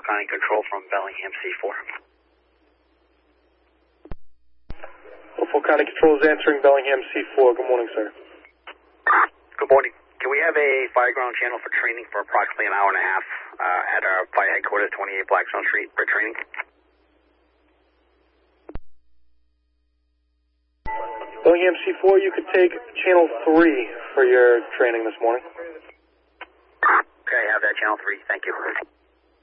County Control from Bellingham C4. Norfolk County Control is answering Bellingham C4. Good morning, sir. Good morning. Can we have a fire ground channel for training for approximately an hour and a half at our fire headquarters, 28 Blackstone Street, for training? Bellingham C4, you could take channel 3 for your training this morning. Okay, I have that channel 3. Thank you.